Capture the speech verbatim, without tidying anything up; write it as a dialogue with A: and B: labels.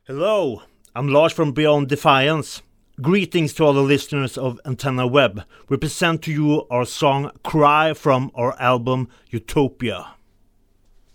A: Hello, I'm Lars from Beyond Defiance. Greetings to all the listeners of Antenna Web. We present to you our song Cry from our album Utopia.